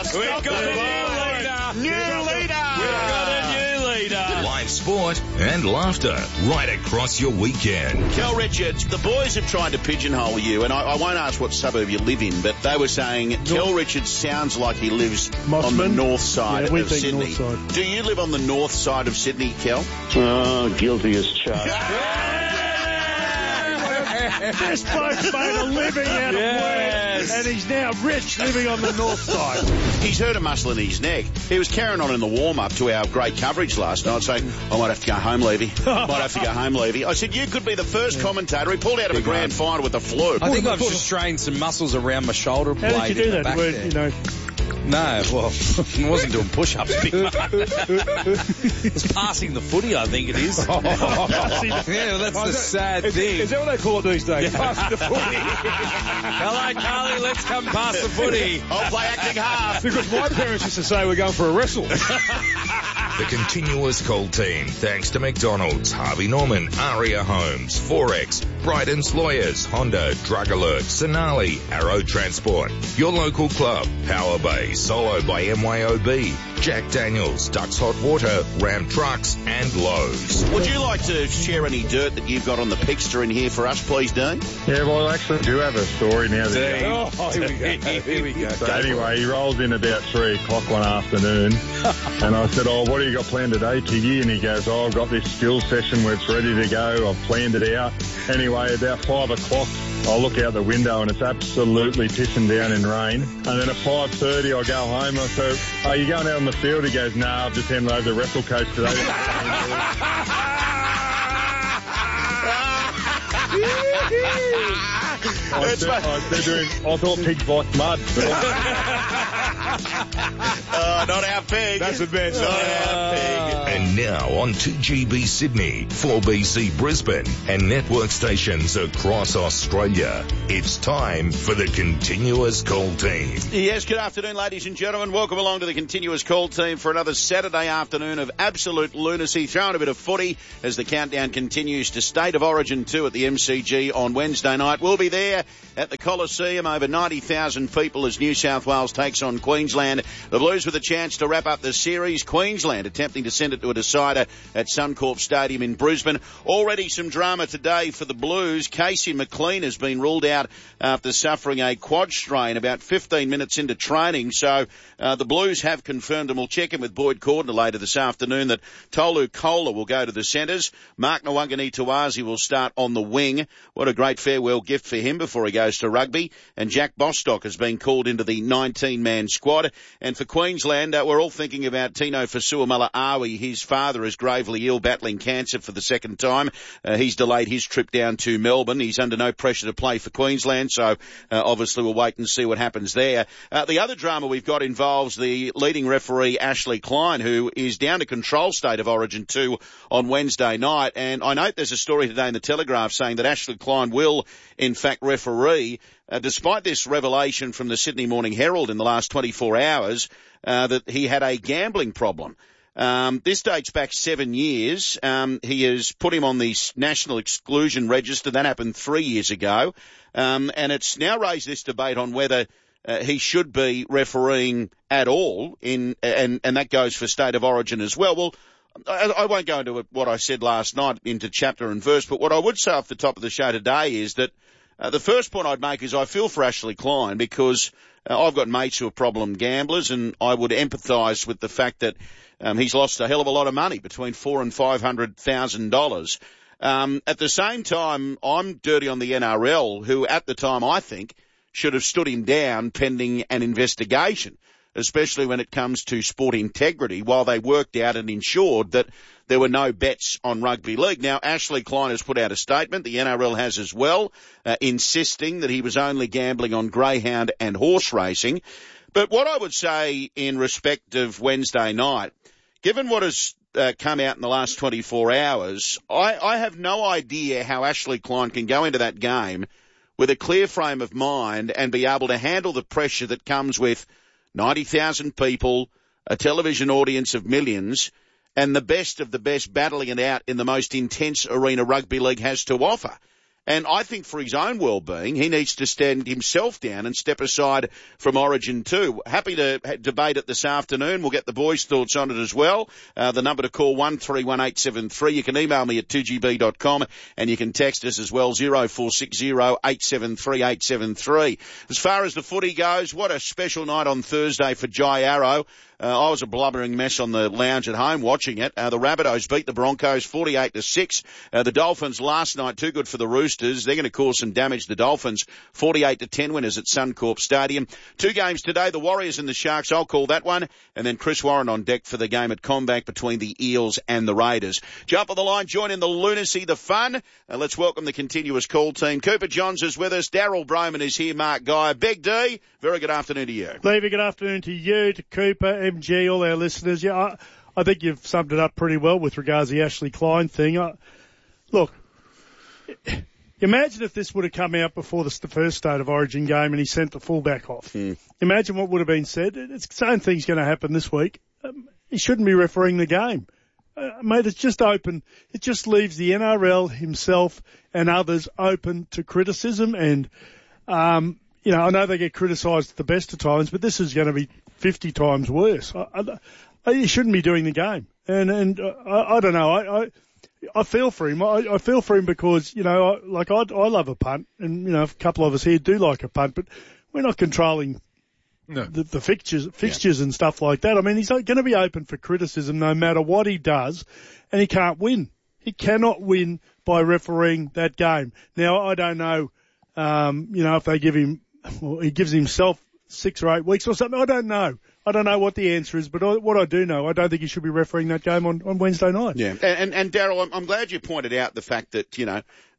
We've got a new leader. Live sport and laughter right across your weekend. Kel Richards, the boys have tried to pigeonhole you, and I won't ask what suburb you live in, but they were saying Kel Richards sounds like he lives on the north side of Sydney. North side. Do you live on the north side of Sydney, Kel? Oh, guilty as charged. This bloke's made a living out of work, and he's now rich living on the north side. He's hurt a muscle in his neck. He was carrying on in the warm-up to our great coverage last night, saying, I might have to go home, Levy. I said, you could be the first commentator. He pulled out of a grand final with the flu. I think I've just strained some muscles around my shoulder blade. How did you do that? Back there. You know, No, well, I wasn't doing push-ups, big man. It's passing the footy, I think it is. Yeah, well, that's the sad thing. Is that what they call it these days? Passing the footy. Hello, Carly, let's come pass the footy. I'll play acting half. Because my parents used to say we're going for a wrestle. The continuous call team, thanks to McDonald's, Harvey Norman, Aria Homes, Forex, Bryden's Lawyers, Honda, Drug Alert, Sonali, Arrow Transport, your local club, Power Bay, Solo by MYOB, Jack Daniels, Ducks Hot Water, Ram Trucks, and Lowe's. Would you like to share any dirt that you've got on the Pixter in here for us, please, Dean? Yeah, well, I actually do have a story now. Oh, here we go. Here we go. So anyway, he rolled in about 3 o'clock one afternoon, and I said, what do you got planned today, Tiggy? And he goes, I've got this skills session where it's ready to go. I've planned it out. Anyway, about 5 o'clock, I look out the window and it's absolutely pissing down in rain. And then at 5:30, I go home. I say, are you going out on the field? He goes, no, I've just handed over the wrestle coach today. I said to him, I thought pigs like mud. Not our pig. That's the best. Not our pig. And now on 2GB Sydney, 4BC Brisbane, and network stations across Australia. It's time for the Continuous Call Team. Yes, good afternoon, ladies and gentlemen. Welcome along to the Continuous Call Team for another Saturday afternoon of absolute lunacy. Throwing a bit of footy as the countdown continues to State of Origin 2 at the MCG on Wednesday night. We'll be there at the Coliseum, over 90,000 people as New South Wales takes on Queensland. The Blues with a chance to wrap up the series. Queensland attempting to send it to a decider at Suncorp Stadium in Brisbane. Already some drama today for the Blues. Casey McLean has been ruled out after suffering a quad strain about 15 minutes into training. So the Blues have confirmed, and we'll check in with Boyd Cordner later this afternoon, that Tolu Kola will go to the centres. Mark Nwangani-Tawazi will start on the wing. What a great farewell gift for him before he goes to rugby. And Jack Bostock has been called into the 19-man squad. And for Queensland, we're all thinking about Tino Fasuamala-Awi. His father is gravely ill, battling cancer for the second time. He's delayed his trip down to Melbourne. He's under no pressure to play for Queensland, so obviously we'll wait and see what happens there. The other drama we've got involves the leading referee, Ashley Klein, who is down to control State of Origin 2 on Wednesday night. And I note there's a story today in the Telegraph saying that Ashley Klein will, in fact, referee. Despite this revelation from the Sydney Morning Herald in the last 24 hours, that he had a gambling problem. This dates back 7 years. He has put him on the National Exclusion Register. That happened 3 years ago. And it's now raised this debate on whether he should be refereeing at all, and that goes for State of Origin as well. Well, I won't go into what I said last night into chapter and verse, but what I would say off the top of the show today is that the first point I'd make is I feel for Ashley Klein because I've got mates who are problem gamblers, and I would empathise with the fact that he's lost a hell of a lot of money, between $400,000 and $500,000. At the same time, I'm dirty on the NRL, who at the time I think should have stood him down pending an investigation, especially when it comes to sport integrity, while they worked out and ensured that there were no bets on rugby league. Now, Ashley Klein has put out a statement, the NRL has as well, insisting that he was only gambling on greyhound and horse racing. But what I would say in respect of Wednesday night, given what has come out in the last 24 hours, I have no idea how Ashley Klein can go into that game with a clear frame of mind and be able to handle the pressure that comes with 90,000 people, a television audience of millions, and the best of the best battling it out in the most intense arena rugby league has to offer. And I think for his own well-being, he needs to stand himself down and step aside from Origin 2. Happy to debate it this afternoon. We'll get the boys' thoughts on it as well. The number to call 131873. You can email me at 2gb.com and you can text us as well, 0460 873 873. As far as the footy goes, what a special night on Thursday for Jai Arrow. I was a blubbering mess on the lounge at home watching it. The Rabbitohs beat the Broncos 48-6. The Dolphins last night, too good for the Roosters. They're going to cause some damage. The Dolphins 48-10 winners at Suncorp Stadium. 2 games today, the Warriors and the Sharks. I'll call that one. And then Chris Warren on deck for the game at Combank between the Eels and the Raiders. Jump on the line, join in the lunacy, the fun. Let's welcome the continuous call team. Cooper Johns is with us. Daryl Broman is here. Mark Guy. Big D, very good afternoon to you. Levy, good afternoon to you, to Cooper, MG, all our listeners. Yeah, I think you've summed it up pretty well with regards to the Ashley Klein thing. Look, imagine if this would have come out before the first State of Origin game and he sent the fullback off. Imagine what would have been said. It's the same thing's going to happen this week. He shouldn't be refereeing the game. Mate, it's just open. It just leaves the NRL himself and others open to criticism. And, I know they get criticised at the best of times, but this is going to be 50 times worse. He shouldn't be doing the game. And I don't know. I feel for him. I feel for him because, I love a punt. And, a couple of us here do like a punt, but we're not controlling the fixtures and stuff like that. I mean, he's going to be open for criticism no matter what he does, and he can't win. He cannot win by refereeing that game. Now, I don't know, if they give him, or he gives himself 6 or 8 weeks or something. I don't know. I don't know what the answer is, but what I do know, I don't think he should be refereeing that game on Wednesday night. Yeah, and Daryl, I'm glad you pointed out the fact that, the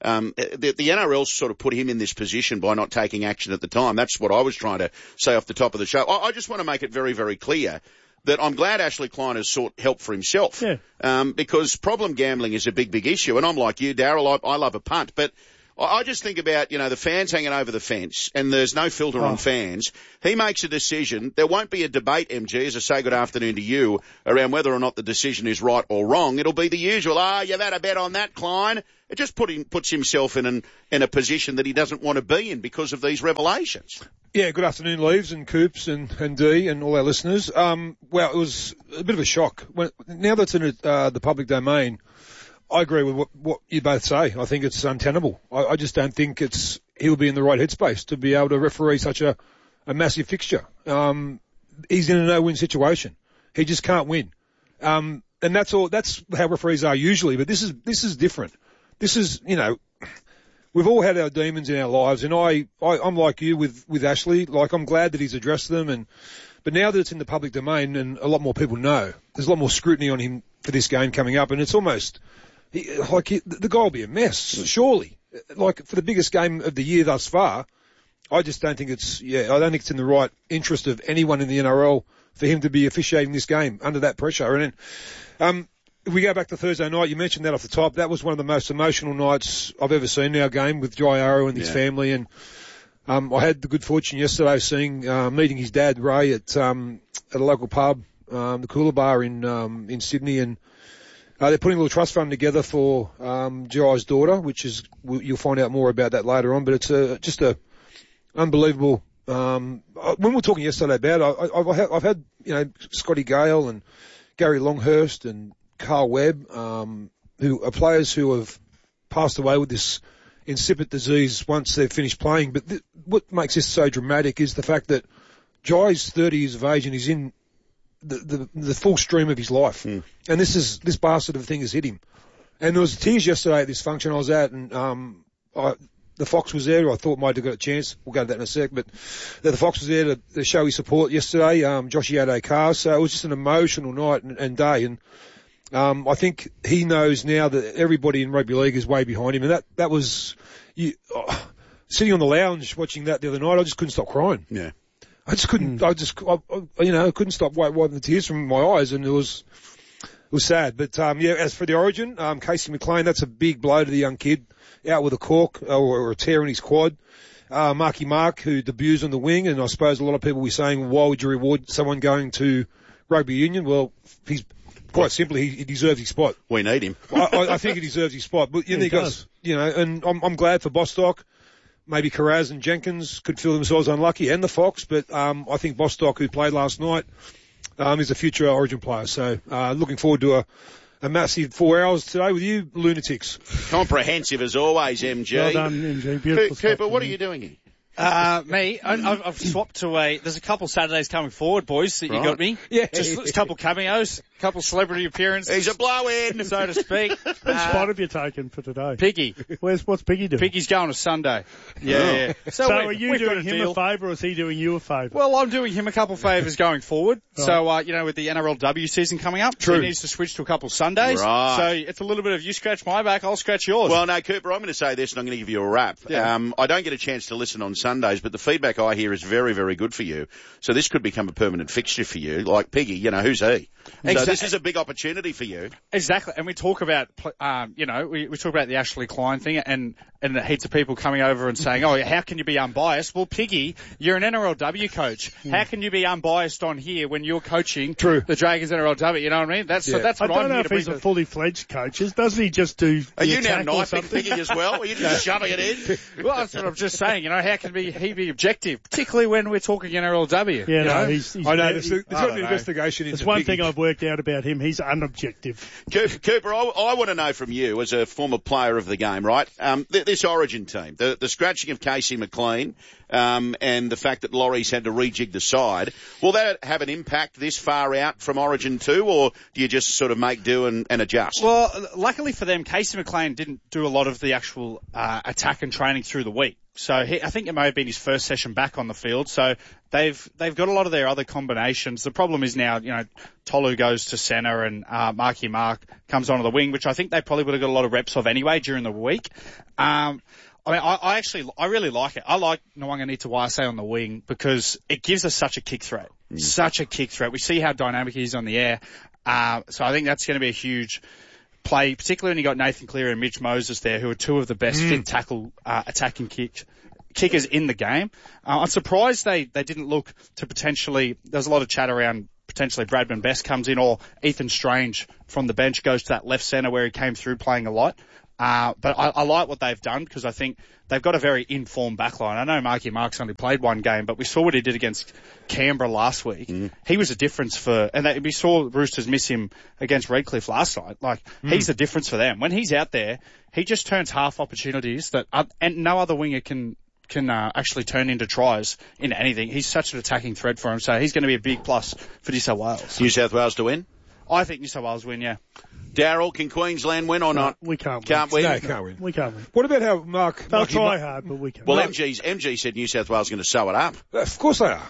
NRL sort of put him in this position by not taking action at the time. That's what I was trying to say off the top of the show. I just want to make it very, very clear that I'm glad Ashley Klein has sought help for himself. Yeah. Because problem gambling is a big, big issue. And I'm like you, Daryl, I love a punt, but I just think about, the fans hanging over the fence and there's no filter on fans. He makes a decision. There won't be a debate, MG, as I say good afternoon to you, around whether or not the decision is right or wrong. It'll be the usual, you've had a bet on that, Klein. It just puts himself in a position that he doesn't want to be in because of these revelations. Yeah, good afternoon, Leaves and Coops and D and all our listeners. Well, it was a bit of a shock. Now that it's in the public domain, I agree with what you both say. I think it's untenable. I just don't think he'll be in the right headspace to be able to referee such a massive fixture. He's in a no-win situation. He just can't win. And that's how referees are usually, but this is different. This is, we've all had our demons in our lives, and I'm like you with Ashley. Like, I'm glad that he's addressed them, but now that it's in the public domain and a lot more people know, there's a lot more scrutiny on him for this game coming up, and it's almost, the guy will be a mess, surely. Like, for the biggest game of the year thus far, I just don't think it's in the right interest of anyone in the NRL for him to be officiating this game under that pressure. And then, if we go back to Thursday night, you mentioned that off the top. That was one of the most emotional nights I've ever seen in our game with Jai Arrow and his family. And I had the good fortune yesterday of meeting his dad, Ray, at a local pub, the Cooler Bar in Sydney. And they're putting a little trust fund together for Jai's daughter, which is, you'll find out more about that later on. But it's just a unbelievable. When we were talking yesterday about it, I've had Scotty Gale and Gary Longhurst and Carl Webb, who are players who have passed away with this insipid disease once they've finished playing. But what makes this so dramatic is the fact that Jai's 30 years of age and he's in the full stream of his life. And this bastard of a thing has hit him. And there was tears yesterday at this function I was at, and the Fox was there, who I thought might have got a chance. We'll go to that in a sec. But the Fox was there to show his support yesterday, Joshy Addo-Carr. So it was just an emotional night and day. And I think he knows now that everybody in rugby league is way behind him. And that was, sitting on the lounge watching that the other night, I just couldn't stop crying. Yeah. I just couldn't, I couldn't stop wiping the tears from my eyes, and it was sad. But, as for the Origin, Casey McLean, that's a big blow to the young kid, out with a cork or a tear in his quad. Marky Mark, who debuts on the wing, and I suppose a lot of people will be saying, why would you reward someone going to rugby union? Well, he's quite simply, he deserves his spot. We need him. I think he deserves his spot. But he does. And I'm glad for Bostock. Maybe Carraz and Jenkins could feel themselves unlucky, and the Fox, but I think Bostock, who played last night, is a future Origin player. So looking forward to a massive 4 hours today with you lunatics. Comprehensive as always, MG. Well done, MG. Beautiful Cooper, stuff, what are you doing here? Me, I've swapped to there's a couple Saturdays coming forward, boys, that you got me. Yeah. Just a couple cameos, a couple celebrity appearances. He's a blow-in. So to speak. What spot have you taken for today? Piggy. What's Piggy doing? Piggy's going to Sunday. Yeah. So are you doing him a favour or is he doing you a favour? Well, I'm doing him a couple favours going forward. Right. So, with the NRLW season coming up, he needs to switch to a couple Sundays. Right. So it's a little bit of you scratch my back, I'll scratch yours. Well, no, Cooper, I'm going to say this and I'm going to give you a wrap. Yeah. I don't get a chance to listen on Sundays, but the feedback I hear is very, very good for you. So this could become a permanent fixture for you. Like Piggy, who's he? Exactly. So this is a big opportunity for you. Exactly. And we talk about, we talk about the Ashley Klein thing and heaps of people coming over and saying, oh, how can you be unbiased? Well, Piggy, you're an NRLW coach. How can you be unbiased on here when you're coaching the Dragons NRLW? You know what I mean? That's what I I'm don't know here if to he's a fully fledged coach. Doesn't he just do Are you now attack or knifing something? Piggy as well? Are you just shoving it in? Well, that's what I'm just saying. How can he be objective, particularly when we're talking NRLW? Yeah, no, he's I know. There's got to be an investigation into There's one Piggy. thing I've worked out about him. He's unobjective. Cooper, I want to know from you, as a former player of the game, right? This Origin team, the scratching of Casey McLean, and the fact that Laurie's had to rejig the side, will that have an impact this far out from Origin 2, or do you just sort of make do and adjust? Well, luckily for them, Casey McLean didn't do a lot of the actual attack and training through the week. So I think it may have been his first session back on the field. So they've got a lot of their other combinations. The problem is now, Tolu goes to centre and Marky Mark comes onto the wing, which I think they probably would have got a lot of reps of anyway during the week. I really like it. I like Nwanganita Wase on the wing because it gives us such a kick threat. Such a kick threat. We see how dynamic he is on the air. So I think that's going to be a huge play, particularly when you got Nathan Cleary and Mitch Moses there, who are two of the best fit tackle attacking kickers in the game. I'm surprised they didn't look to potentially. There's a lot of chat around potentially Bradman Best comes in or Ethan Strange from the bench goes to that left centre where he came through playing a lot. But I like what they've done because I think they've got a very informed backline. I know Marky Mark's only played one game, but we saw what he did against Canberra last week. He was a difference we saw Roosters miss him against Redcliffe last night. He's the difference for them. When he's out there, he just turns half opportunities and no other winger can actually turn into tries into anything. He's such an attacking threat for him, so he's going to be a big plus for New South Wales. New South Wales to win? I think New South Wales win, yeah. Darryl, can Queensland win or not? We can't win. Can't win? No, can't win. We can't win. What about how Mark... They'll try hard, but we can't. Well, MG said New South Wales are going to sew it up. Of course they are.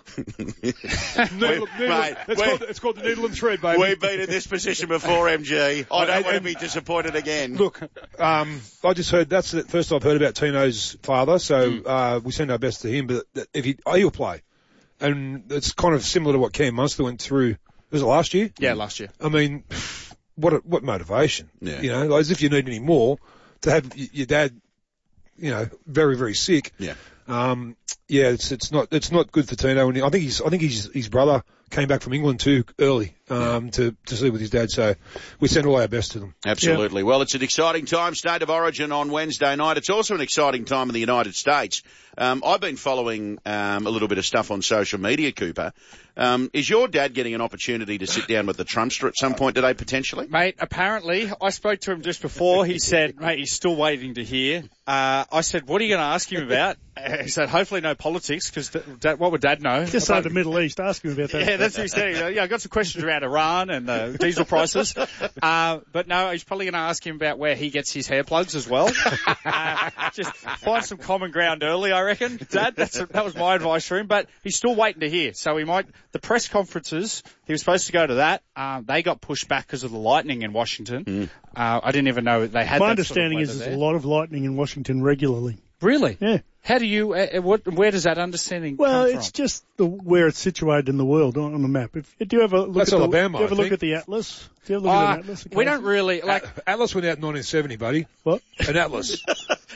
It's called the needle and thread, baby. We've been in this position before, MG. I don't want to be disappointed again. Look, I just heard, that's the first I've heard about Tino's father, so we send our best to him, but he'll play. And it's kind of similar to what Cam Munster went through. Was it last year? Yeah, last year. I mean, what motivation? Yeah. As if you need any more to have your dad, very, very sick. Yeah. It's not good for Tino. And I think his brother came back from England too early, to sleep with his dad. So we send all our best to them. Absolutely. Yeah. Well, it's an exciting time, State of Origin on Wednesday night. It's also an exciting time in the United States. I've been following, a little bit of stuff on social media, Cooper. Is your dad getting an opportunity to sit down with the Trumpster at some point today, potentially? Mate, apparently, I spoke to him just before. He said, mate, he's still waiting to hear. I said, what are you going to ask him about? He said, hopefully no politics, because what would Dad know? Just say the Middle East. Ask him about that. Yeah, that's what he said. Yeah, I got some questions around Iran and diesel prices. But no, he's probably going to ask him about where he gets his hair plugs as well. Just find some common ground early, I reckon, Dad. That was my advice for him. But he's still waiting to hear. So the press conferences, he was supposed to go to that. They got pushed back because of the lightning in Washington. I didn't even know they had. My understanding is there's a lot of lightning in Washington regularly. Really? Yeah. How do you? Where does that understanding come from? Well, it's just where it's situated in the world on the map. Do you ever look That's at Alabama, do you ever I look think. at the Atlas? Do you ever look at an Atlas? We don't really like. Atlas went out in 1970, buddy. What? An Atlas.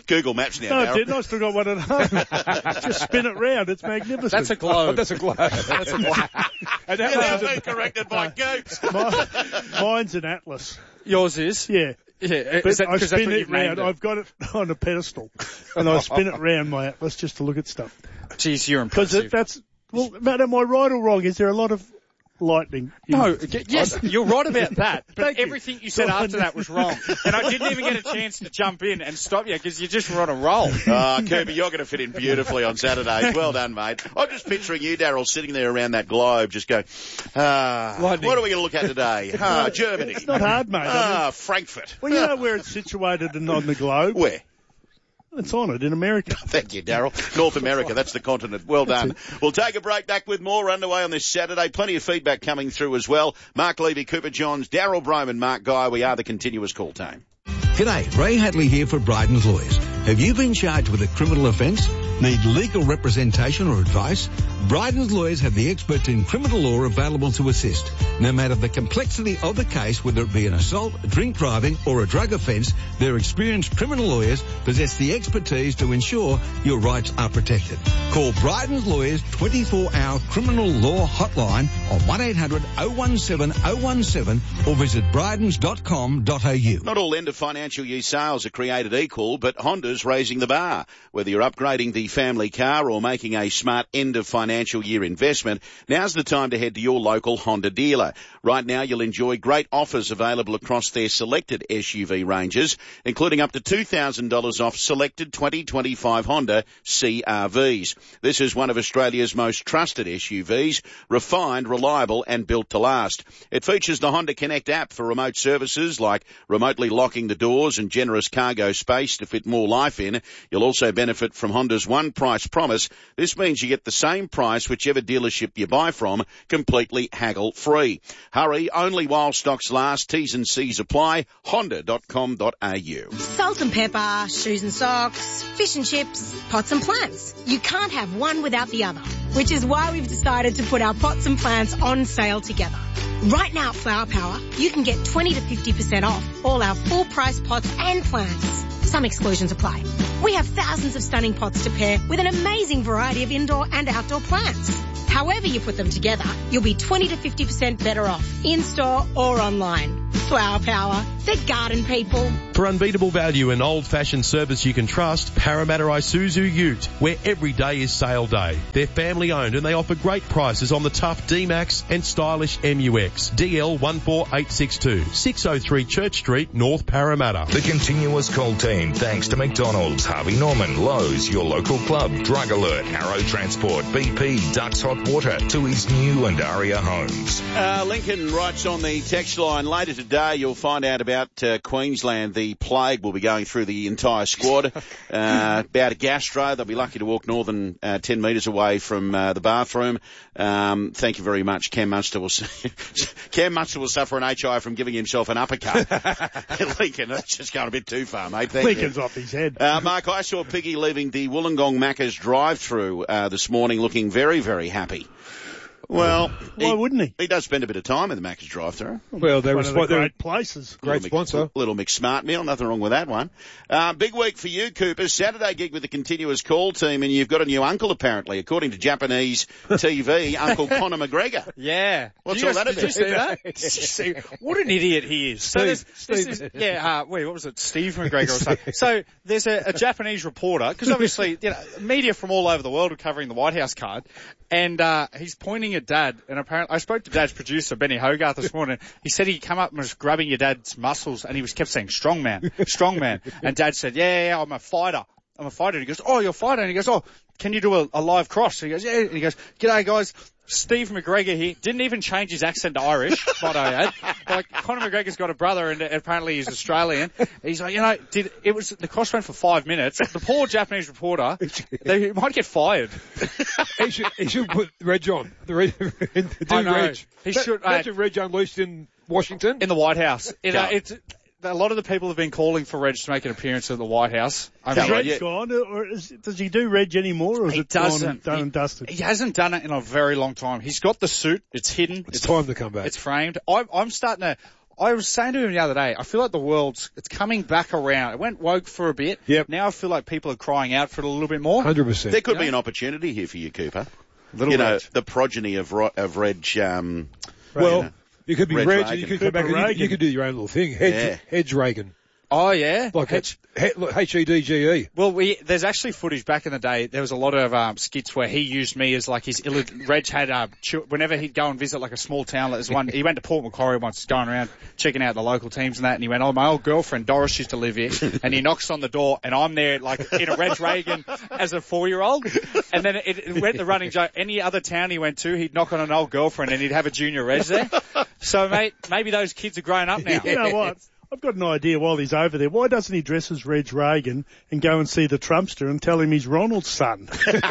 Google Maps now, No, I Darryl. didn't. I still got one at home. Just spin it round. It's magnificent. That's a globe. That's a globe. That's a globe. And You're now that being corrected by Goops. Mine's an atlas. Yours is? Yeah. Yeah. But Is that I because that's spin what it you've named round. it? I've got it on a pedestal. And I spin it round my atlas just to look at stuff. Jeez, you're Because impressive. Matt, am I right or wrong? Is there a lot of lightning? No, yes, you're right about that. But Thank you. everything you said after that was wrong. And I didn't even get a chance to jump in and stop you because you just were on a roll. Cooper, you're going to fit in beautifully on Saturdays. Well done, mate. I'm just picturing you, Darryl, sitting there around that globe, just going, what are we going to look at today? Germany. It's not hard, mate. Frankfurt. Well, you know where it's situated and on the globe? Where? It's on it in America. Thank you, Darryl. North America, that's the continent. Well done. We'll take a break, back with more underway on this Saturday. Plenty of feedback coming through as well. Mark Levy, Cooper Johns, Darryl Broman, Mark Guy. We are the continuous call team. G'day, Ray Hadley here for Bryden's Lawyers. Have you been charged with a criminal offence? Need legal representation or advice? Bryden's Lawyers have the experts in criminal law available to assist. No matter the complexity of the case, whether it be an assault, drink driving or a drug offence, their experienced criminal lawyers possess the expertise to ensure your rights are protected. Call Bryden's Lawyers 24-hour criminal law hotline on 1-800-017-017 or visit brydens.com.au. Not all end of financial year sales are created equal, but Honda's raising the bar. Whether you're upgrading the family car or making a smart end of financial year investment, now's the time to head to your local Honda dealer. Right now you'll enjoy great offers available across their selected SUV ranges, including up to $2,000 off selected 2025 Honda CR-Vs. This is one of Australia's most trusted SUVs, refined, reliable and built to last. It features the Honda Connect app for remote services like remotely locking the doors and generous cargo space to fit more life in. You'll also benefit from Honda's one price promise. This means you get the same price whichever dealership you buy from, completely haggle free. Hurry, only while stocks last. T's and C's apply. Honda.com.au. Salt and pepper, shoes and socks, fish and chips, pots and plants. You can't have one without the other, which is why we've decided to put our pots and plants on sale together. Right now at Flower Power, you can get 20 to 50% off all our full price pots and plants. Some exclusions apply. We have thousands of stunning pots to pair with an amazing variety of indoor and outdoor plants. However you put them together, you'll be 20 to 50% better off, in-store or online. Flower Power, the garden people. For unbeatable value and old-fashioned service you can trust, Parramatta Isuzu Ute, where every day is sale day. They're family-owned and they offer great prices on the tough D-Max and stylish MUX. DL 14862, 603 Church Street, North Parramatta. The continuous call team, thanks to McDonald's, Harvey Norman, Lowe's, your local club, Drug Alert, Arrow Transport, BP, Ducks Hot Water, Tui's New and Aria Homes. Lincoln writes on the text line, later today you'll find out about Queensland. The plague will be going through the entire squad. About a gastro. They'll be lucky to walk more than 10 metres away from the bathroom. Thank you very much. Cam Munster will suffer an HI from giving himself an uppercut. Lincoln, that's just going a bit too far, mate. Thank Lincoln's you. off his head. Mark, I saw Piggy leaving the Wollongong Macca's drive-through this morning looking very, very happy. Well, why wouldn't he? He does spend a bit of time in the Macca's drive-thru. Well, they're One of the great places. great sponsor. Little McSmart meal, nothing wrong with that one. Big week for you, Cooper. Saturday gig with the continuous call team, and you've got a new uncle apparently, according to Japanese TV, Uncle Conor McGregor. Yeah. What's all that about? Did you see that? Did you see, what an idiot he is. So this is, what was it? Steve McGregor or something. So there's a Japanese reporter, because obviously, media from all over the world are covering the White House card, and he's pointing at Dad, and apparently I spoke to Dad's producer, Benny Hogarth, this morning. He said he'd come up and was grabbing your dad's muscles, and he kept saying, strong man. And Dad said, yeah, I'm a fighter. And he goes, oh, you're a fighter? And he goes, oh, can you do a live cross? And he goes, yeah. And he goes, g'day, guys. Steve McGregor here. Didn't even change his accent to Irish, might I add. Like, Conor McGregor's got a brother and apparently he's Australian. He's like, the cross went for 5 minutes. The poor Japanese reporter, they might get fired. He should put Reg on. Reg. He should. Imagine Reg unleashed in Washington. In the White House. A lot of the people have been calling for Reg to make an appearance at the White House. Is Reg gone, or does he do Reg anymore, or is it done and dusted? He hasn't done it in a very long time. He's got the suit. It's hidden. It's time to come back. It's framed. I'm starting to... I was saying to him the other day, I feel like the it's coming back around. It went woke for a bit. Yep. Now I feel like people are crying out for it a little bit more. 100%. There could be an opportunity here for you, Cooper. Little Reg. The progeny of Reg. Well, you could be Reg Reg, Reagan. and you could come back and you could do your own little thing. Hedge Reagan. Oh, yeah. Like Hedge. Well, there's actually footage back in the day. There was a lot of skits where he used me as like his Reg had whenever he'd go and visit like a small town. Like there's one. He went to Port Macquarie once, going around checking out the local teams and that. And he went, "Oh, my old girlfriend Doris used to live here." And he knocks on the door, and I'm there like in a Reg Reagan as a 4-year-old. And then it went the running joke. Any other town he went to, he'd knock on an old girlfriend, and he'd have a junior Reg there. So, mate, maybe those kids are growing up now. You know what? I've got an idea while he's over there. Why doesn't he dress as Reg Reagan and go and see the Trumpster and tell him he's Ronald's son?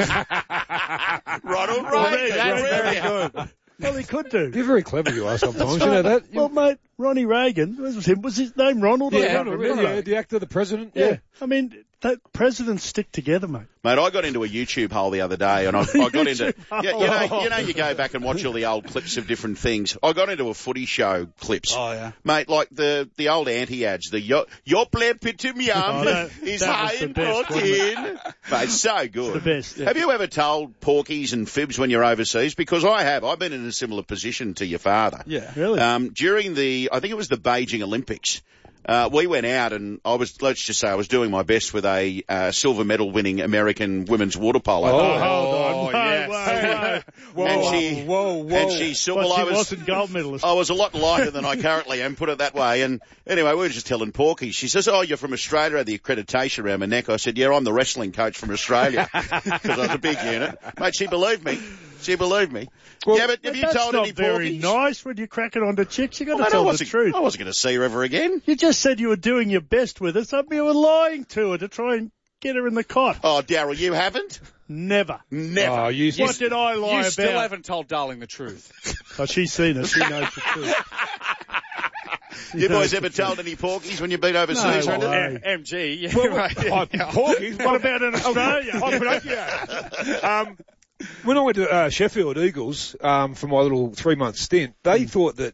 Ronald Reagan. That's very good. Well, he could do. You're very clever, you are sometimes. You know that? Well, mate, Ronnie Reagan, was his name Ronald? Yeah, the actor, the president. Yeah. I mean, presidents stick together, mate. Mate, I got into a YouTube hole the other day, and I got into, you go back and watch all the old clips of different things. I got into a footy show clips. Oh, yeah. Mate, like the old anti-ads, the your play pitimium is high in protein. Mate, so good. It's the best. Yeah. Have you ever told porkies and fibs when you're overseas? Because I have. I've been in a similar position to your father. Yeah. Really? During I think it was the Beijing Olympics. We went out and let's just say I was doing my best with a silver medal winning American women's water polo. Oh, hold on. Yes. Whoa. And she saw, Well, she wasn't gold medalist. I was a lot lighter than I currently am, put it that way. And anyway, we were just telling Porky. She says, "Oh, you're from Australia," had the accreditation around my neck. I said, "Yeah, I'm the wrestling coach from Australia." Because I was a big unit. Mate, she believed me. Well, yeah, but have you told any porkies? That's not very nice when you crack it onto chicks. You got to tell the truth. I wasn't going to see her ever again. You just said you were doing your best with her. So you were lying to her to try and get her in the cot. Oh, Daryl, you haven't? Never. Never. Oh, what did I lie about? You still haven't told Darling the truth. Oh, she's seen it. She knows the truth. You boys ever told any porkies when you've been overseas? No, MG. Yeah. Porkies? What about in Australia? When I went to Sheffield Eagles for my little 3-month stint, they thought that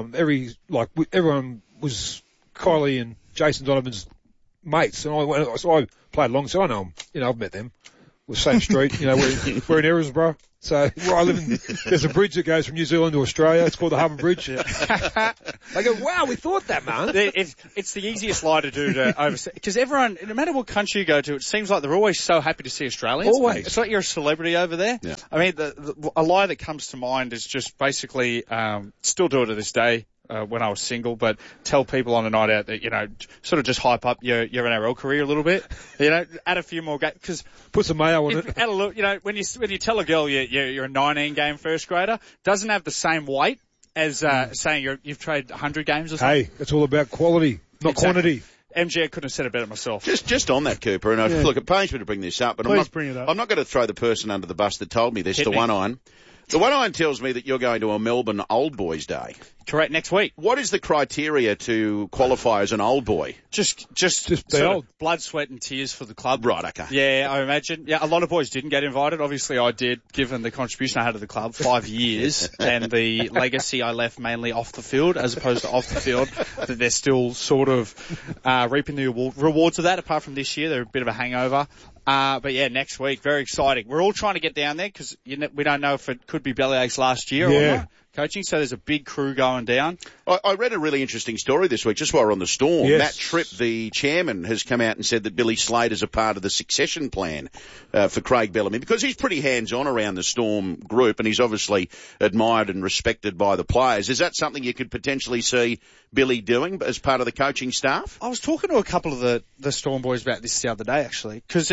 everyone was Kylie and Jason Donovan's mates, and so I played along. So I know them. I've met them. We're same street. We're in Erinsborough. So where I live, there's a bridge that goes from New Zealand to Australia. It's called the Harbour Bridge. They go, "Wow, we thought that, man." It's the easiest lie to do to overseas, because everyone, no matter what country you go to, it seems like they're always so happy to see Australians. Always. It's like you're a celebrity over there. Yeah. I mean, a lie that comes to mind is just basically, still do it to this day. When I was single, but tell people on a night out that, sort of just hype up your NRL career a little bit, add a few more games, because put some mayo on it. Add a little, when you tell a girl you're a 19-game first grader, doesn't have the same weight as saying you've played 100 games or something. Hey, it's all about quality, not quantity. MG, I couldn't have said it better myself. Just on that, Cooper, and look, it pains me to bring this up, but bring it up. I'm not going to throw the person under the bus that told me this, One Iron. The One Iron tells me that you're going to a Melbourne Old Boys Day. Correct, next week. What is the criteria to qualify as an old boy? Just be old. Blood, sweat and tears for the club. Right, okay. Yeah, I imagine. Yeah, a lot of boys didn't get invited. Obviously I did, given the contribution I had to the club, 5 years, and the legacy I left mainly off the field as opposed to off the field, that they're still sort of reaping the rewards of that. Apart from this year, they're a bit of a hangover. But yeah, next week, very exciting. We're all trying to get down there because we don't know if it could be Bellyache's last year or not. Coaching, so there's a big crew going down. I read a really interesting story this week, just while we're on the Storm. Yes. Matt Tripp, the chairman, has come out and said that Billy Slater's a part of the succession plan for Craig Bellamy, because he's pretty hands-on around the Storm group, and he's obviously admired and respected by the players. Is that something you could potentially see Billy doing as part of the coaching staff? I was talking to a couple of the Storm boys about this the other day, actually, because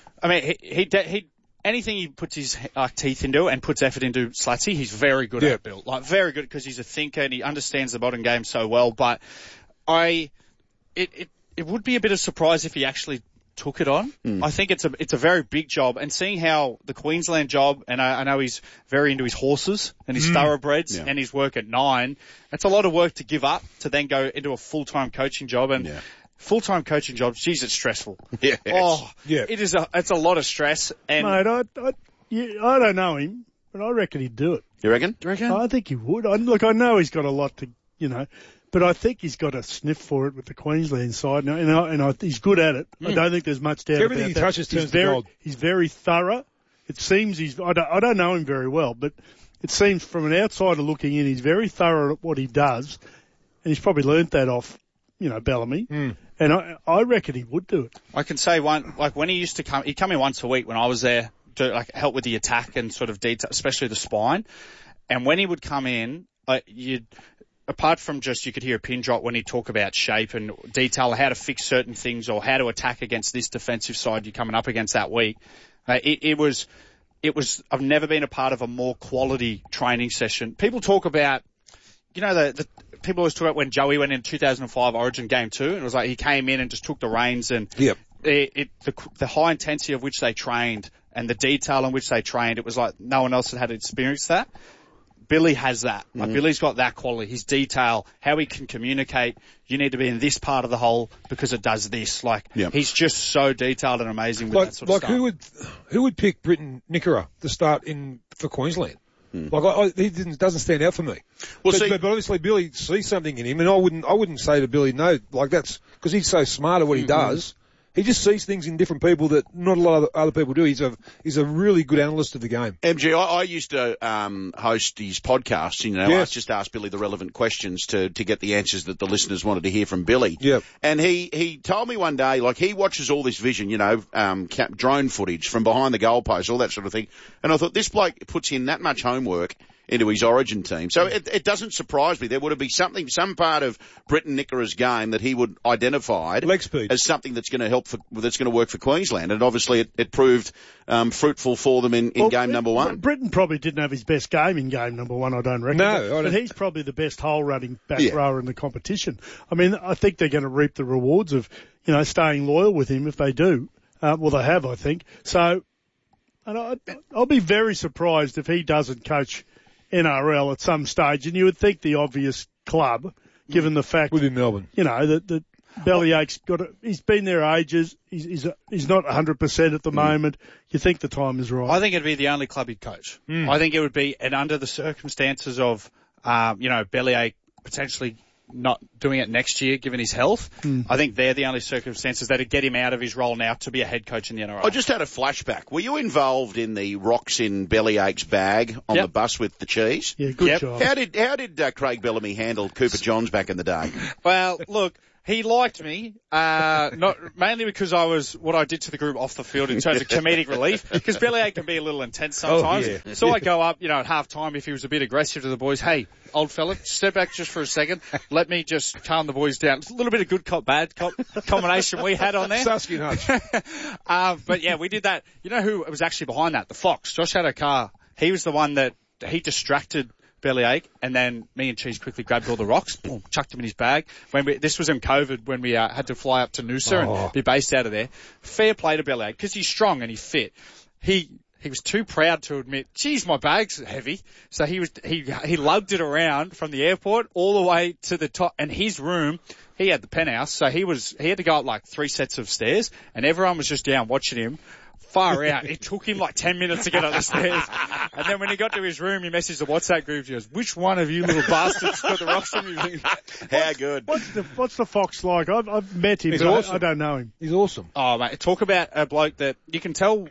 he anything he puts his teeth into and puts effort into, Slatsy, he's very good at it, Bill. Like, very good, because he's a thinker and he understands the modern game so well. But it would be a bit of surprise if he actually took it on. I think it's a very big job, and seeing how the Queensland job, and I know he's very into his horses and his thoroughbreds and his work at 9. It's a lot of work to give up to then go into a full-time coaching job. And full-time coaching job, geez, it's stressful. Yes. It's a lot of stress. And mate, I don't know him, but I reckon he'd do it. You reckon? Do you reckon? I think he would. I know he's got a lot to, but But I think he's got a sniff for it with the Queensland side, and he's good at it. I don't think there's much doubt about that. Everything he touches turns to gold. He's very thorough. It seems I don't know him very well, but it seems from an outsider looking in, he's very thorough at what he does, and he's probably learnt that off, Bellamy. And I reckon he would do it. I can say when he used to come, he'd come in once a week when I was there to help with the attack and sort of detail, especially the spine. And when he would come in, apart from just you could hear a pin drop when he'd talk about shape and detail, how to fix certain things or how to attack against this defensive side you're coming up against that week. It was. I've never been a part of a more quality training session. People talk about, the people always talk about when Joey went in 2005 Origin Game 2, and it was like he came in and just took the reins, and the high intensity of which they trained and the detail in which they trained, it was like no one else had experienced that. Billy has that. Billy's got that quality. His detail, how he can communicate. You need to be in this part of the hole because it does this. He's just so detailed and amazing with that sort of stuff. Who would pick Britton Nickera to start in for Queensland? He doesn't stand out for me. But obviously Billy sees something in him, and I wouldn't say to Billy no, that's because he's so smart at what he does. He just sees things in different people that not a lot of other people do. He's a really good analyst of the game. MG, I used to host his podcasts. I just asked Billy the relevant questions to get the answers that the listeners wanted to hear from Billy. Yep. And he told me one day, he watches all this vision, drone footage from behind the goalpost, all that sort of thing. And I thought, this bloke puts in that much homework into his Origin team. So it doesn't surprise me. There would have been some part of Britton Nickera's game that he would identify as something that's going to that's going to work for Queensland. And obviously it proved fruitful for them in game number one. Britton probably didn't have his best game in game number one, I don't reckon. No, but he's probably the best hole-running back rower in the competition. I mean, I think they're going to reap the rewards of, staying loyal with him if they do. They have, I think. So, and I'll be very surprised if he doesn't coach NRL at some stage, and you would think the obvious club, given the fact within Melbourne, that Bellyache's he's been there ages. He's not 100% at the moment. You think the time is right? I think it'd be the only club he'd coach. I think it would be, and under the circumstances of, Bellyache potentially not doing it next year, given his health. I think they're the only circumstances that'd get him out of his role now to be a head coach in the NRL. I just had a flashback. Were you involved in the rocks in Bellyache's bag on the bus with the cheese? Yeah, good job. How did Craig Bellamy handle Cooper Johns back in the day? Well, look, he liked me, not mainly because I was what I did to the group off the field in terms of comedic relief, because Bellyache can be a little intense sometimes. Oh, yeah. So I go up, at half time if he was a bit aggressive to the boys. Hey, old fella, step back just for a second. Let me just calm the boys down. It's a little bit of good cop, bad cop combination we had on there. Starsky and Hutch. But yeah, we did that. You know who was actually behind that? The Fox, Josh Adokar. He was the one that he distracted Bellyache, and then me and Cheese quickly grabbed all the rocks, boom, chucked them in his bag. This was in COVID when we had to fly up to Noosa and be based out of there. Fair play to Bellyache because he's strong and he's fit. He was too proud to admit, geez, my bag's heavy. So he lugged it around from the airport all the way to the top, and his room, he had the penthouse, so he had to go up 3 sets of stairs, and everyone was just down watching him. Far out. It took him 10 minutes to get up the stairs. And then when he got to his room, he messaged the WhatsApp group. He goes, which one of you little bastards got the rocks in me? How good. What's the Fox like? I've met him, but awesome. I don't know him. He's awesome. Oh, mate. Talk about a bloke that you can tell,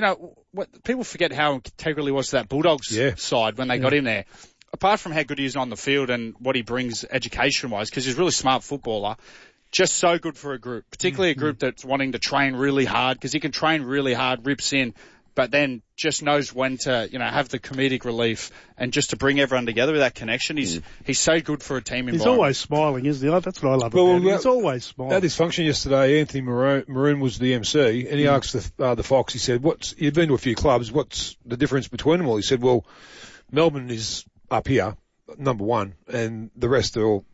what people forget how integral he was to that Bulldogs side when they got him there. Apart from how good he is on the field and what he brings education-wise, because he's a really smart footballer, just so good for a group, particularly a group that's wanting to train really hard, because he can train really hard, rips in, but then just knows when to, have the comedic relief and just to bring everyone together with that connection. He's so good for a team environment. He's always smiling, isn't he? That's what I love about him. He's always smiling. At his function yesterday, Anthony Maroon was the MC, and he asked the Fox, he said, you've been to a few clubs, what's the difference between them all? He said, well, Melbourne is up here, number one, and the rest are all,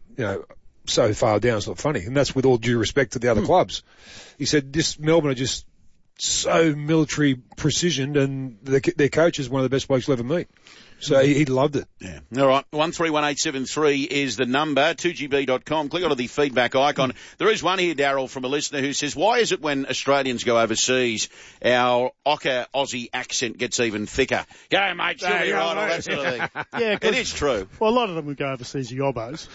so far down, it's not funny. And that's with all due respect to the other clubs. He said, Melbourne are just so military precisioned, and their coach is one of the best blokes you'll ever meet. So he loved it. Yeah. All right. 131873 is the number. 2GB.com. Click onto the feedback icon. There is one here, Daryl, from a listener who says, why is it when Australians go overseas, our Ocker Aussie accent gets even thicker? Go, mate. She'll be right. All that sort of thing. Yeah, it is true. Well, a lot of them would go overseas yobbos.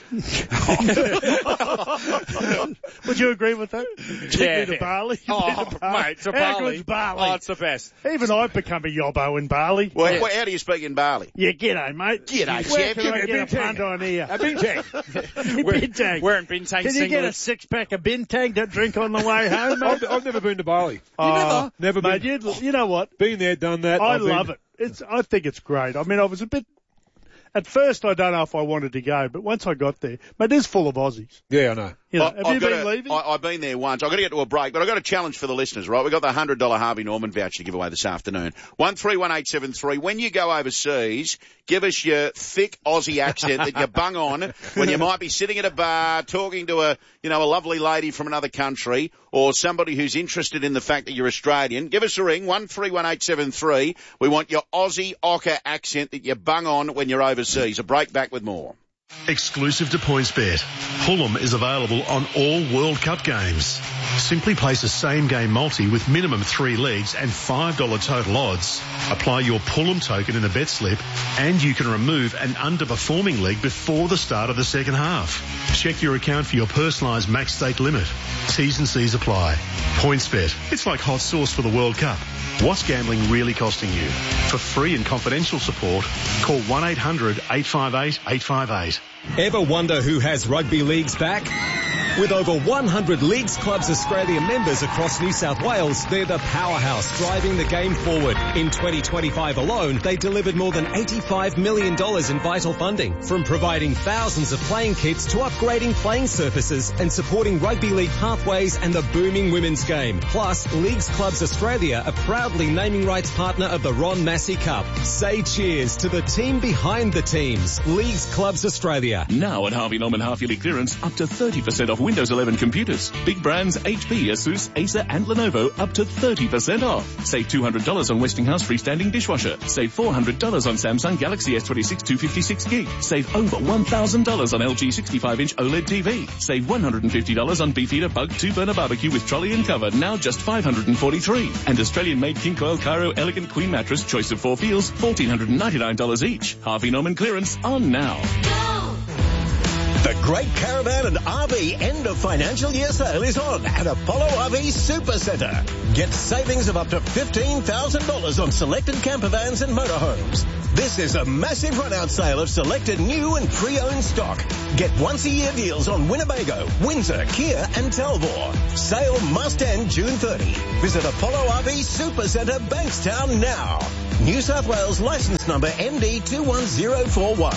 Would you agree with that? Yeah. To Bali. Mate, to How Bali. good's Bali? Oh, it's the best. Even I've become a yobbo in Bali. Well, how do you speak in Bali? Yeah, g'day, mate. G'day, Where chef. can I get a punt on here? A bintang. Bintang. We're in Bintang Can you get a singlets. 6-pack of Bintang to drink on the way home, mate? I've never been to Bali. Never been. Mate, you know what? Been there, done that. I love it. I think it's great. I mean, I was a bit... At first, I don't know if I wanted to go, but once I got there, mate, it is full of Aussies. Yeah, I know. You know, have you been leaving? I've been there once. I've got to get to a break, but I've got a challenge for the listeners, right? We've got the $100 Harvey Norman voucher to give away this afternoon. 131873. When you go overseas, give us your thick Aussie accent that you bung on when you might be sitting at a bar talking to a lovely lady from another country or somebody who's interested in the fact that you're Australian. Give us a ring, 131873. We want your Aussie Ocker accent that you bung on when you're overseas. A break, back with more. Exclusive to PointsBet, Fulham is available on all World Cup games. Simply place a same-game multi with minimum 3 legs and $5 total odds. Apply your Fulham token in a bet slip and you can remove an underperforming leg before the start of the second half. Check your account for your personalised max stake limit. T's and C's apply. PointsBet, it's like hot sauce for the World Cup. What's gambling really costing you? For free and confidential support, call 1-800-858-858. Ever wonder who has rugby leagues back? With over 100 Leagues Clubs Australia members across New South Wales, they're the powerhouse driving the game forward. In 2025 alone, they delivered more than $85 million in vital funding, from providing thousands of playing kits to upgrading playing surfaces and supporting rugby league pathways and the booming women's game. Plus, Leagues Clubs Australia are proudly naming rights partner of the Ron Massey Cup. Say cheers to the team behind the teams. Leagues Clubs Australia. Now at Harvey Norman half-yearly clearance, up to 30% off Windows 11 computers. Big brands HP, Asus, Acer and Lenovo up to 30% off. Save $200 on Westinghouse freestanding dishwasher. Save $400 on Samsung Galaxy S26 256 gig. Save over $1,000 on LG 65-inch OLED TV. Save $150 on Beefeater Bug 2-burner barbecue with trolley and cover, now just $543. And Australian-made King Coil Cairo Elegant Queen Mattress, choice of 4 feels, $1,499 each. Harvey Norman clearance on now. The Great Caravan and RV end of financial year sale is on at Apollo RV Supercentre. Get savings of up to $15,000 on selected camper vans and motorhomes. This is a massive run-out sale of selected new and pre-owned stock. Get once-a-year deals on Winnebago, Windsor, Kia and Talbot. Sale must end June 30. Visit Apollo RV Supercentre, Bankstown now. New South Wales licence number MD21041.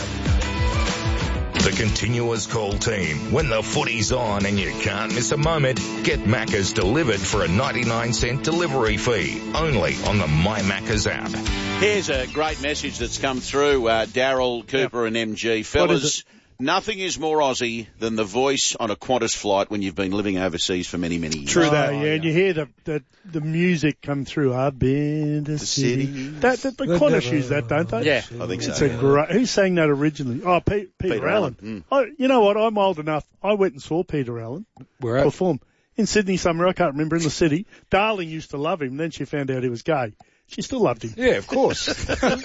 The continuous call team. When the footy's on and you can't miss a moment, get Macca's delivered for a 99-cent delivery fee. Only on the My Macca's app. Here's a great message that's come through, Daryl, Cooper and MG. Fellas, nothing is more Aussie than the voice on a Qantas flight when you've been living overseas for many, many years. True that, yeah. And you hear the music come through. I've been to the city. The Qantas use that, don't they? Yeah, I think so. It's a great. Who sang that originally? Oh, Peter Allen. You know what? I'm old enough. I went and saw Peter Allen perform in Sydney somewhere. I can't remember, in the city. Darling used to love him. Then she found out he was gay. She still loved him. Yeah, of course. Nothing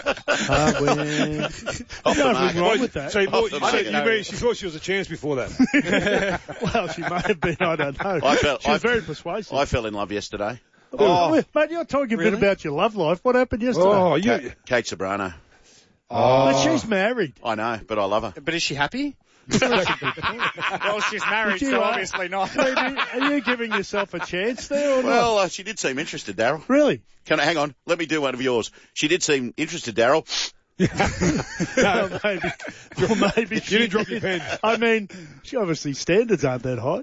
wrong with that. So you mean she thought she was a chance before that? Well, she may have been. I don't know. She was very persuasive. I fell in love yesterday. Mate, you're talking a bit about your love life. What happened yesterday? Kate Sobrano. But she's married. I know, but I love her. But is she happy? Well, she's married, so obviously not. Are you giving yourself a chance there or not? Well, she did seem interested, Daryl. Really? Hang on, let me do one of yours. She did seem interested, Daryl. No, maybe you didn't drop your pen. I mean, she obviously standards aren't that high.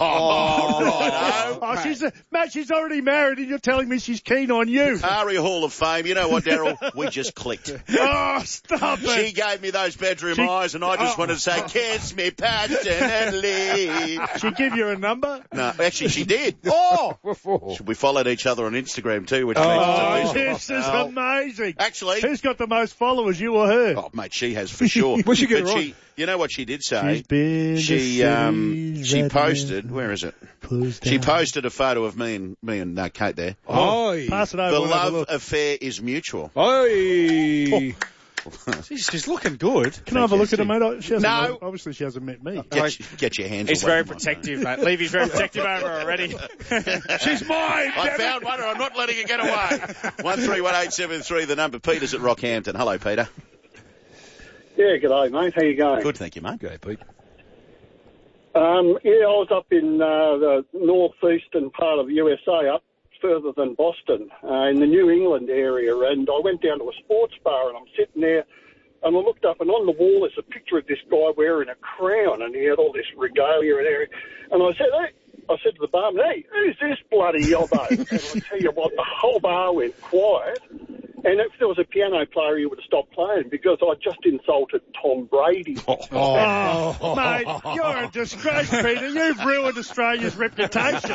She's already married and you're telling me she's keen on you. Aria Hall of Fame. You know what, Daryl? We just clicked. Oh, stop it. She gave me those bedroom eyes and I just wanted to say, kiss me passionately. She give you a number? No, actually she did. We followed each other on Instagram too, which this is amazing. Actually, who's got the most followers? followers, you or her? Oh, mate, she has for sure. Well, she get But it right. you know what she did say? She's been She posted. Where is it? She posted a photo of me and Kate there. Oh, pass it over. The we'll have a love look. affair is mutual. Oi. She's looking good. Can I have a look at her, mate? No. Obviously, she hasn't met me. Get your hands He's away very from her, protective, mate. Levy's very protective over her already. She's mine. I found one and I'm not letting it get away. 131873, the number. Peter's at Rockhampton. Hello, Peter. Yeah, g'day, mate. How you going? Good, thank you, mate. G'day, Pete. Yeah, I was up in the northeastern part of the USA, up further than Boston, in the New England area, and I went down to a sports bar, and I'm sitting there, and I looked up, and on the wall there's a picture of this guy wearing a crown, and he had all this regalia and everything, and I said to the barman, hey, who's this bloody yobbo? And I tell you what, the whole bar went quiet. And if there was a piano player, he would have stopped playing because I just insulted Tom Brady. Oh, mate, you're a disgrace, Peter. You've ruined Australia's reputation.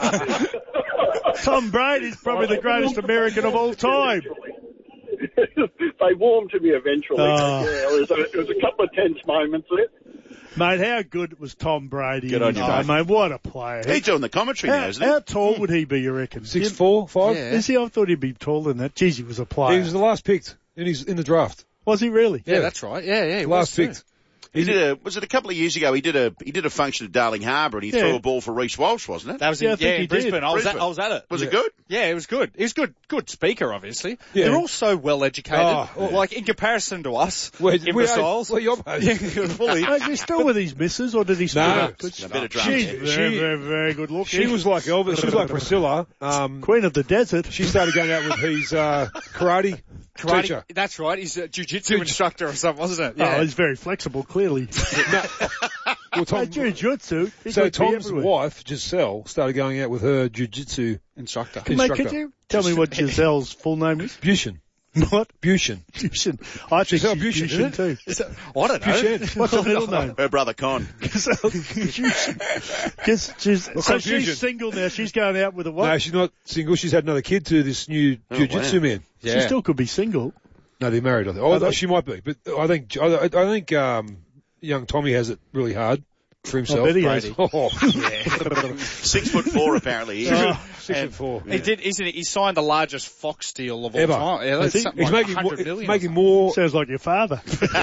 Tom Brady's probably the greatest American of all time. They warmed to me eventually. Oh. Yeah, it was a couple of tense moments there. Mate, how good was Tom Brady? Good on you, mate. What a player. He's doing the commentary now, isn't he? How tall would he be, you reckon? 6'4", 5"? Yeah. Is he? I thought he'd be taller than that. Jeez, he was a player. He was the last picked in the draft. Was he really? Yeah, that's right. Yeah, he last was picked. Was it a couple of years ago? He did a function at Darling Harbour and he threw a ball for Reece Walsh, wasn't it? That was I in think he Brisbane. did. I was at it. Was it good? Yeah, it was good. He was good speaker, obviously. Yeah. They're all so well educated. Oh. Like in comparison to us, imbeciles. Fully. Mate, he's still with his missus, or did he split No. up? A bit of drama. She's very good looking. She was like Elvis. She was like Priscilla. Queen of the desert. She started going out with his karate teacher. That's right. He's a jiu-jitsu instructor or something, wasn't it? Oh, Yeah. he's very flexible, clearly. Well, Tom, jiu-jitsu. so Tom's wife, Giselle, started going out with her jiu-jitsu instructor. Mate, could you tell me what Giselle's full name is? Bushin. What? Bushin. Bushin. I think Giselle she's Bushin, too. I don't know. Bushin. What's her middle name? Her brother Con. Giselle Bushin. So confusion. she's single now. She's going out with a what? No, she's not single. She's had another kid to this new jiu-jitsu man. Yeah. She still could be single. No, they're married. I think. Oh, she might be, but I think young Tommy has it really hard for himself. I bet he has. Oh, 6'4" apparently. He is. 6'4". He did, isn't it? He signed the largest Fox deal of all Ever. time. Yeah, that's something He's like making 100 million. making more. Sounds like your father.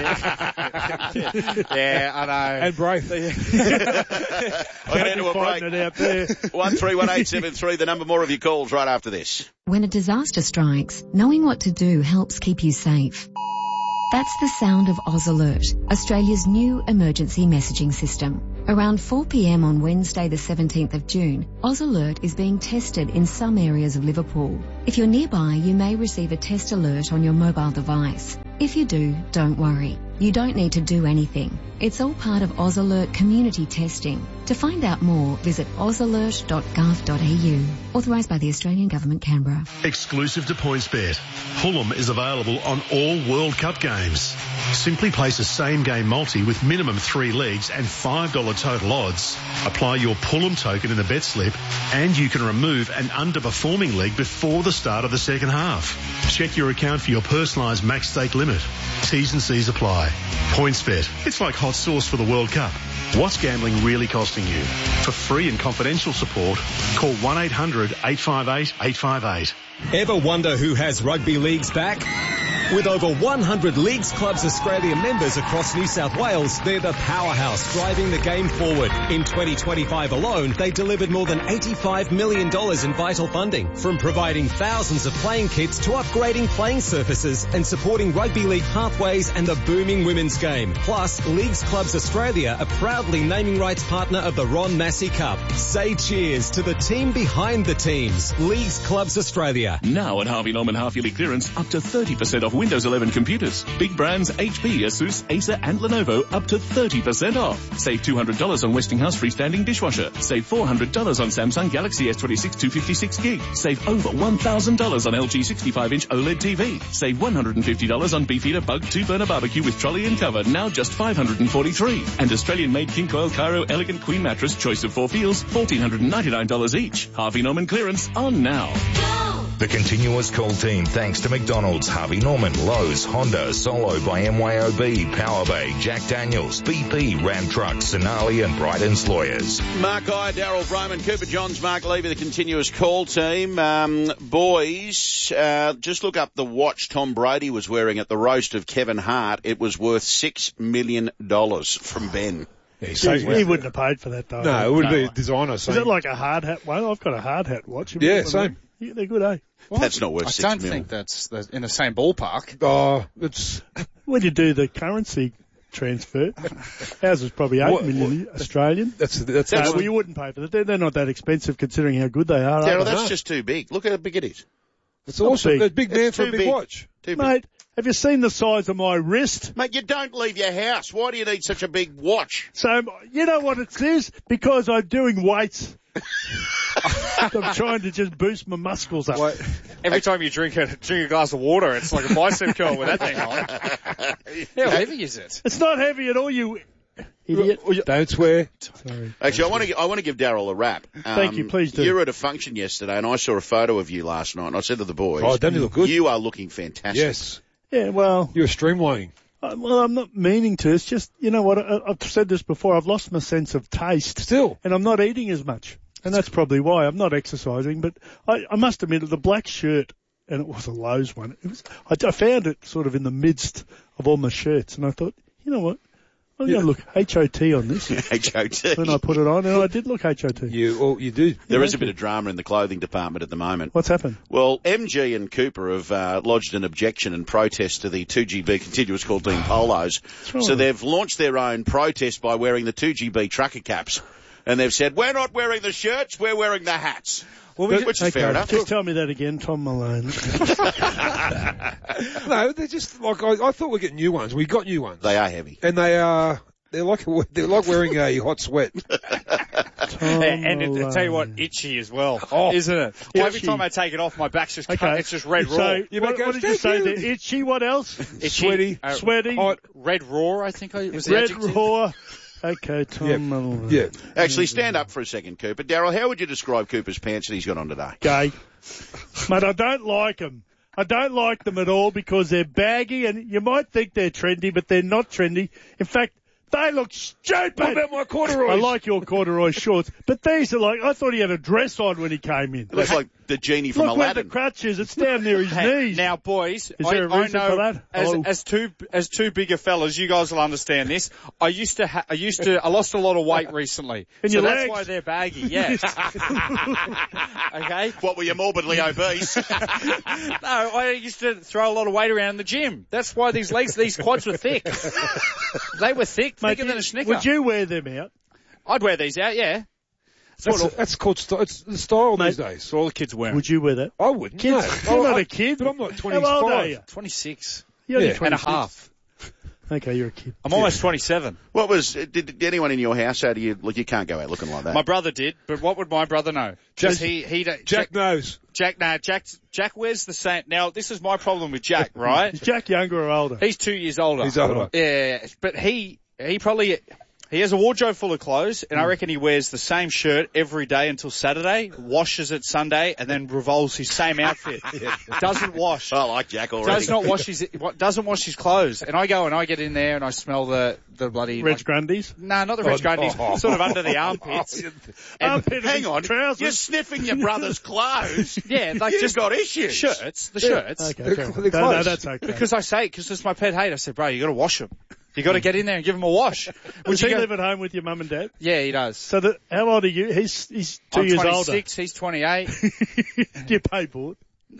Yeah, I know. And brave. I'll get into a break. It out there. 131873, the number. More of your calls right after this. When a disaster strikes, knowing what to do helps keep you safe. That's the sound of Oz Alert, Australia's new emergency messaging system. Around 4 p.m. on Wednesday the 17th of June, Oz Alert is being tested in some areas of Liverpool. If you're nearby, you may receive a test alert on your mobile device. If you do, don't worry. You don't need to do anything. It's all part of Oz Alert community testing. To find out more, visit ozalert.gov.au. Authorised by the Australian Government, Canberra. Exclusive to PointsBet. Fulham is available on all World Cup games. Simply place a same-game multi with minimum 3 legs and $5 total odds. Apply your Fulham token in the bet slip and you can remove an underperforming leg before the start of the second half. Check your account for your personalised max stake limit. T's and C's apply. PointsBet. It's like hot sauce for the World Cup. What's gambling really costing you? For free and confidential support, call 1-800-858-858. Ever wonder who has rugby leagues back? With over 100 Leagues Clubs Australia members across New South Wales, they're the powerhouse driving the game forward. In 2025 alone, they delivered more than $85 million in vital funding, from providing thousands of playing kits to upgrading playing surfaces and supporting rugby league pathways and the booming women's game. Plus, Leagues Clubs Australia are proudly naming rights partner of the Ron Massey Cup. Say cheers to the team behind the teams. Leagues Clubs Australia. Now at Harvey Norman half-yearly clearance, up to 30% off Windows 11 computers. Big brands HP, Asus, Acer and Lenovo up to 30% off. Save $200 on Westinghouse freestanding dishwasher. Save $400 on Samsung Galaxy S26 256 gig. Save over $1,000 on LG 65-inch OLED TV. Save $150 on Beefeater Bug 2-burner barbecue with trolley and cover, now just $543. And Australian-made King Coil Cairo Elegant Queen Mattress, choice of 4 feels, $1,499 each. Harvey Norman clearance on now. Go! The continuous call team thanks to McDonald's, Harvey Norman, Lowe's, Honda, Solo by MYOB, Power Bay, Jack Daniels, BP, Ram Trucks, Sonali and Bryden's Lawyers. Mark Guy, Daryl Broman, Cooper Johns, Mark Levy, the continuous call team. Boys, just look up the watch Tom Brady was wearing at the roast of Kevin Hart. It was worth $6 million from Ben. Yeah, he wouldn't have paid for that, though. No, it would be a designer. Is it like a hard hat one? I've got a hard hat watch. Yeah, same. Yeah, they're good, eh? What? That's not worth $6 million. I don't think that's in the same ballpark. Oh, it's... When you do the currency transfer, ours is probably $8 million Australian. That's well, you wouldn't pay for that. They're not that expensive considering how good they are. Daryl, that's just too big. Look how big it is. It's awesome. A big man for a big watch. Mate, have you seen the size of my wrist? Mate, you don't leave your house. Why do you need such a big watch? So, you know what it is? Because I'm doing weights. I'm trying to just boost my muscles up. Well, every time you drink a glass of water, it's like a bicep curl with that thing on. How heavy is it? It's not heavy at all, you idiot. Don't swear. Sorry. Actually, I want to give Daryl a rap. Thank you, please do. You were at a function yesterday, and I saw a photo of you last night, and I said to the boys, "Oh, don't you look good? You are looking fantastic." Yes. Yeah, well... You're streamlining. Well, I'm not meaning to. It's just, you know what, I've said this before, I've lost my sense of taste. Still. And I'm not eating as much. And that's probably why. I'm not exercising, but I must admit, the black shirt, and it was a Lowe's one, I found it sort of in the midst of all my shirts, and I thought, you know what, I'm going to look HOT on this. HOT. When I put it on, and I did look HOT. You do. There is a bit of drama in the clothing department at the moment. What's happened? Well, MG and Cooper have lodged an objection and protest to the 2GB continuous call team polos. So they've launched their own protest by wearing the 2GB trucker caps. And they've said, we're not wearing the shirts, we're wearing the hats. Well, which is fair enough. Just tell me that again, Tom Malone. No, they're just like, I thought we'd get new ones. We got new ones. They are heavy. And they're like wearing a hot sweat. And I tell you what, itchy as well, isn't it? Well, every time I take it off, my back's just it's just red raw. So, what did you say there? Itchy, what else? Itchy, sweaty, hot, red raw, I think was the red adjective. raw. Okay, Tom. Yeah. Actually, stand up for a second, Cooper. Daryl, how would you describe Cooper's pants that he's got on today? Gay. Mate, I don't like them. I don't like them at all because they're baggy, and you might think they're trendy, but they're not trendy. In fact, they look stupid. What about my corduroys? I like your corduroy shorts, but these are like, I thought he had a dress on when he came in. It looks like the genie from Look Aladdin. where the crutch is. It's down near his knees. Now, boys, is there a reason for that? As two bigger fellas, you guys will understand this. I lost a lot of weight recently. In so your that's legs? why they're baggy, yes. Okay? What, were you morbidly obese? No, I used to throw a lot of weight around in the gym. That's why these quads were thick. They were thick, thicker than a Snicker. Would you wear them out? I'd wear these out, yeah. That's called it's the style these days. So all the kids wear. Would you wear that? I wouldn't. Kids, No. you're not a kid. But I'm not 25. How old are you? 26. You're only and a 26. half. Okay, you're a kid. I'm almost 27. Did anyone in your house say to you, look, you can't go out looking like that? My brother did, but what would my brother know? Jack knows. Jack wears the same. Now, this is my problem with Jack, right? Is Jack younger or older? He's 2 years older. He's older. Yeah, but he probably... He has a wardrobe full of clothes, and I reckon he wears the same shirt every day until Saturday, washes it Sunday, and then revolves his same outfit. Doesn't wash. I like Jack already. Doesn't wash his clothes. And I go and I get in there and I smell the bloody... Reg Grundies? No, not the Reg Grundies. Sort of under the armpits. Hang on, trousers. You're sniffing your brother's clothes. Yeah, like You've got issues. Shirts. The shirts. Okay, No, that's okay. Because it's my pet hate. I said, bro, you got to wash them. You got to get in there and give him a wash. Does he live at home with your mum and dad? Yeah, he does. So how old are you? He's 2 years older. I'm 26, he's 28. Do you pay board?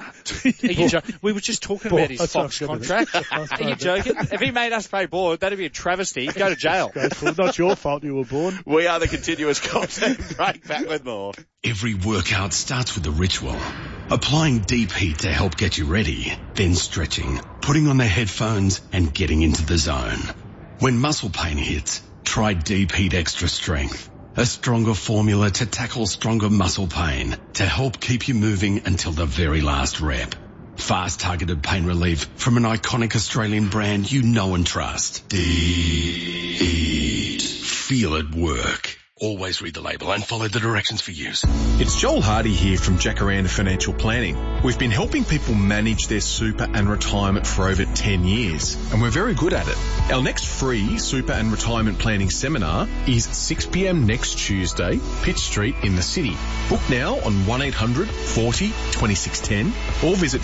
We were just talking about his Fox contract. Are you joking? If he made us pay board, that'd be a travesty. He'd go to jail. Not your fault you were born. We are the continuous content. Break back with more. Every workout starts with a ritual. Applying deep heat to help get you ready, then stretching, putting on the headphones and getting into the zone. When muscle pain hits, try Deep Heat Extra Strength. A stronger formula to tackle stronger muscle pain to help keep you moving until the very last rep. Fast targeted pain relief from an iconic Australian brand you know and trust. Deep Heat. Feel it work. Always read the label and follow the directions for use. It's Joel Hardy here from Jacaranda Financial Planning. We've been helping people manage their super and retirement for over 10 years, and we're very good at it. Our next free super and retirement planning seminar is 6 p.m. next Tuesday, Pitt Street in the city. Book now on 1800 40 2610 or visit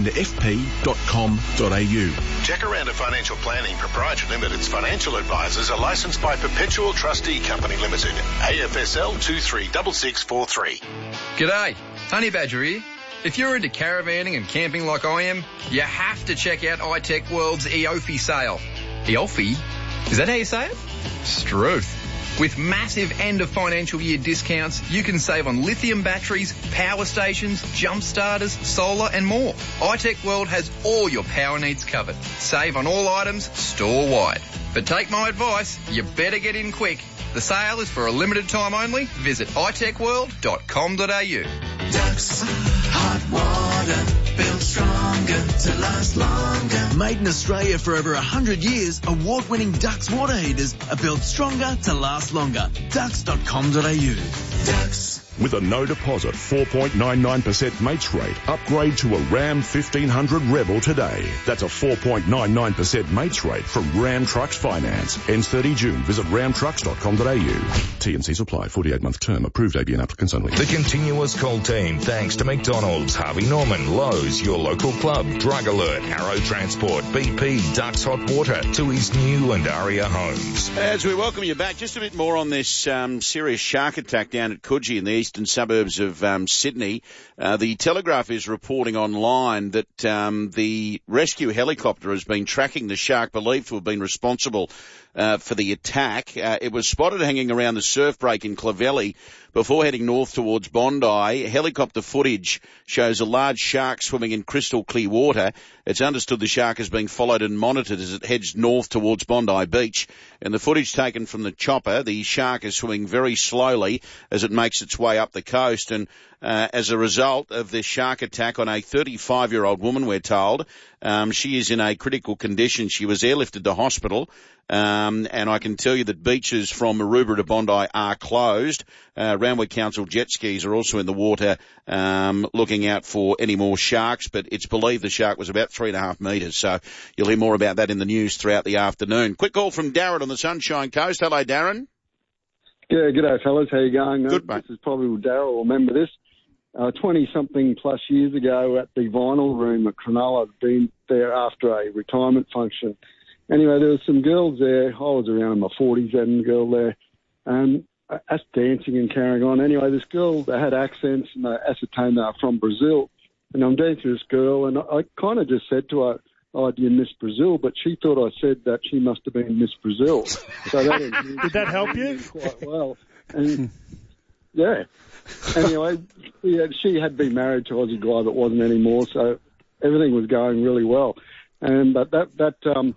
jacarandafp.com.au. Jacaranda Financial Planning Proprietary Limited's financial advisors are licensed by Perpetual Trustee Company Limited, AFSL 236643. G'day, Honey Badger here. If you're into caravanning and camping like I am, you have to check out iTech World's EOFI sale. EOFI? Is that how you say it? Struth. With massive end of financial year discounts, you can save on lithium batteries, power stations, jump starters, solar and more. iTech World has all your power needs covered. Save on all items store-wide. But take my advice, you better get in quick. The sale is for a limited time only. Visit itechworld.com.au. Ducks, hot water, built stronger to last longer. Made in Australia for over 100 years, award-winning Ducks water heaters are built stronger to last longer. Ducks.com.au. Ducks. With a no deposit 4.99% mates rate, upgrade to a Ram 1500 Rebel today. That's a 4.99% mates rate from Ram Trucks Finance. Ends 30 June. Visit ramtrucks.com.au. T&Cs apply. 48-month term. Approved ABN applicants only. The continuous call team thanks to McDonald's, Harvey Norman, Lowe's, your local club, Drug Alert, Arrow Transport, BP, Ducks Hot Water, Tui's New and Aria Homes. As we welcome you back, just a bit more on this serious shark attack down at Coogee in the eastern suburbs of Sydney. The Telegraph is reporting online that the rescue helicopter has been tracking the shark believed to have been responsible for the attack. It was spotted hanging around the surf break in Clovelly before heading north towards Bondi. Helicopter footage shows a large shark swimming in crystal clear water. It's understood the shark is being followed and monitored as it heads north towards Bondi Beach. And the footage taken from the chopper, the shark is swimming very slowly as it makes its way up the coast. And as a result of this shark attack on a 35-year-old woman, we're told, she is in a critical condition. She was airlifted to hospital. And I can tell you that beaches from Maroubra to Bondi are closed. Randwick Council jet skis are also in the water, looking out for any more sharks, but it's believed the shark was about 3.5 metres. So you'll hear more about that in the news throughout the afternoon. Quick call from Darren on the Sunshine Coast. Hello, Darren. Yeah, g'day fellas. How you going? Good, mate. This is probably Darryl will remember this. 20-something plus years ago at the Vinyl Room at Cronulla. I'd been there after a retirement function. Anyway, there were some girls there. I was around in my 40s, and a girl there. Us dancing and carrying on. Anyway, this girl, they had accents, and they ascertained they were from Brazil. And I'm dancing with this girl, and I kind of just said to her, "Oh, do you miss Brazil?" But she thought I said that she must have been Miss Brazil. So that did that help you? Quite well. And yeah. Anyway, she had been married to an Aussie guy that wasn't anymore, so everything was going really well. But that